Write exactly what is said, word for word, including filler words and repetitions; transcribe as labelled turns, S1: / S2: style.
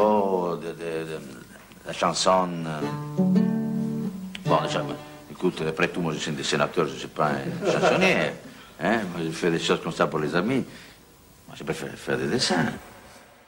S1: l'opéra, de, de, de, la chanson. Bon, déjà, écoute, après tout, moi je suis un dessinateur, je ne suis pas un chansonnier. Hein? Moi, je fais des choses comme ça pour les amis. Moi, je préfère faire des dessins.